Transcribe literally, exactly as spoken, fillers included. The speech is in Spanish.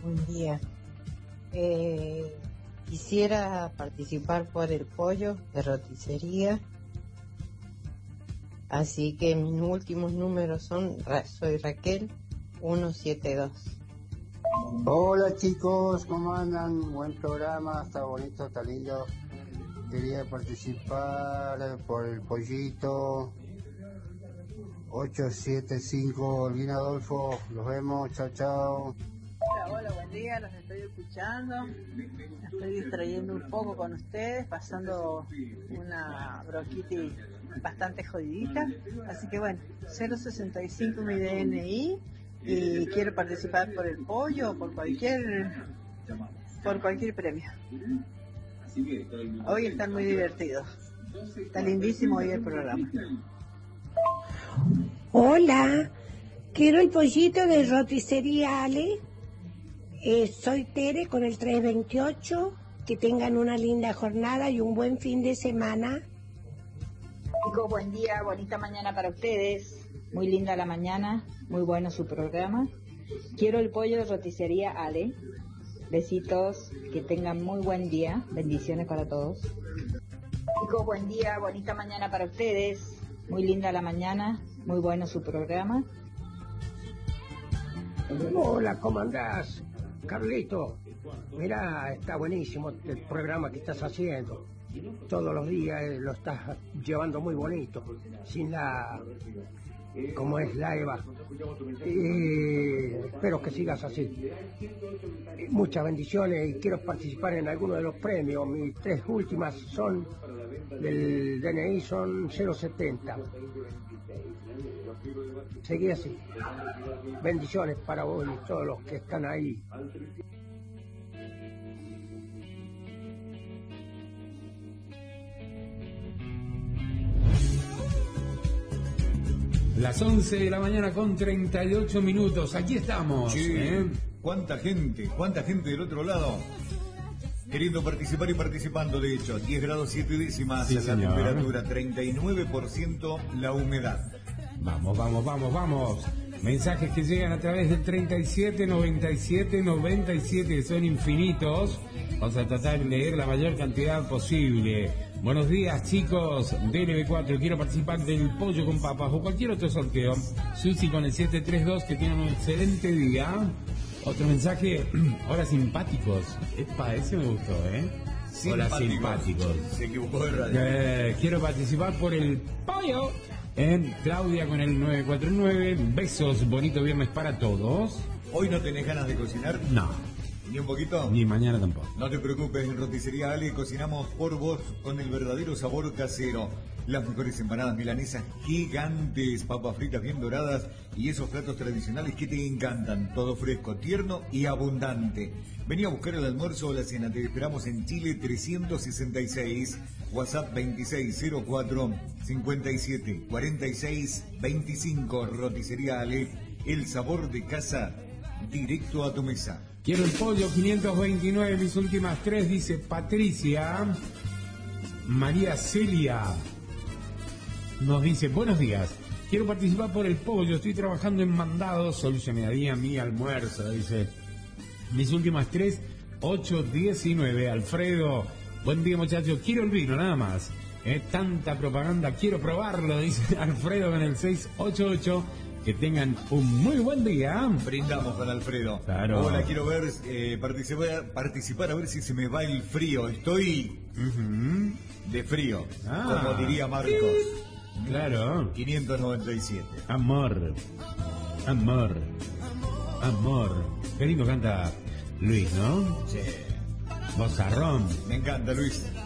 buen día. Eh, quisiera participar por el pollo de roticería, así que mis últimos números son, soy Raquel, ciento setenta y dos. Hola chicos, ¿cómo andan? Buen programa, está bonito, está lindo. Quería participar por el pollito ocho siete cinco, Olguín Adolfo, los vemos, chao chao. Hola, hola, buen día, los estoy escuchando, me estoy distrayendo un poco con ustedes, pasando una bronquitis bastante jodidita, así que bueno, cero sesenta y cinco mi D N I y quiero participar por el pollo o por cualquier, por cualquier premio. Hoy están muy divertidos, está lindísimo hoy el programa. Hola, quiero el pollito de roticería Ale. Eh, soy Tere con el tres veintiocho. Que tengan una linda jornada y un buen fin de semana. Chicos, buen día, bonita mañana para ustedes. Muy linda la mañana, muy bueno su programa. Quiero el pollo de roticería Ale. Besitos, que tengan muy buen día. Bendiciones para todos. Chicos, buen día, bonita mañana para ustedes. Muy linda la mañana, muy bueno su programa. Hola, ¿cómo andás? Carlito, mirá, está buenísimo el programa que estás haciendo. Todos los días eh, lo estás llevando muy bonito, sin la... como es la Eva. Y espero que sigas así. Muchas bendiciones y quiero participar en alguno de los premios. Mis tres últimas son del D N I, son cero setenta. Seguí así. Bendiciones para vos y todos los que están ahí. Las once de la mañana con treinta y ocho minutos. Aquí estamos. Sí. ¿eh? ¿Cuánta gente? ¿Cuánta gente del otro lado? Queriendo participar y participando, de hecho. diez grados siete décimas Sí, la señor. temperatura, treinta y nueve por ciento la humedad. Vamos, vamos, vamos, vamos. Mensajes que llegan a través del treinta y siete, noventa y siete, noventa y siete, son infinitos. Vamos a tratar de leer la mayor cantidad posible. Buenos días, chicos de N B cuatro. Quiero participar del pollo con papas o cualquier otro sorteo. Susi con el siete tres dos, que tienen un excelente día. Otro mensaje. Hola, simpáticos. Epa, ese me gustó, ¿eh? Hola, simpáticos. Se equivocó de radio. Eh, quiero participar por el pollo. En Claudia con el nueve cuatro nueve. Besos, bonito viernes para todos. ¿Hoy no tenés ganas de cocinar? No. ¿Ni un poquito? Ni mañana tampoco. No te preocupes, en Roticería Ale cocinamos por vos con el verdadero sabor casero. Las mejores empanadas milanesas gigantes, papas fritas bien doradas y esos platos tradicionales que te encantan. Todo fresco, tierno y abundante. Vení a buscar el almuerzo o la cena. Te esperamos en Chile trescientos sesenta y seis, WhatsApp veintiséis cero cuatro, cincuenta y siete, cuarenta y seis, veinticinco. Roticería Ale, el sabor de casa directo a tu mesa. Quiero el pollo quinientos veintinueve, mis últimas tres, dice Patricia. María Celia nos dice, buenos días, quiero participar por el pollo, estoy trabajando en mandados, solucionaría mi almuerzo, dice. Mis últimas tres, ocho diecinueve, Alfredo, buen día muchachos, quiero el vino, nada más. Eh, tanta propaganda, quiero probarlo, dice Alfredo con el seis ocho ocho. Que tengan un muy buen día. Brindamos con Alfredo. Claro. Hola, quiero ver, eh, participar, participar a ver si se me va el frío. Estoy Uh-huh. de frío, Ah. como diría Marcos. Claro. quinientos noventa y siete. Amor. Amor. Amor. Qué lindo canta Luis, ¿no? Sí. Bozarrón. Me encanta, Luis.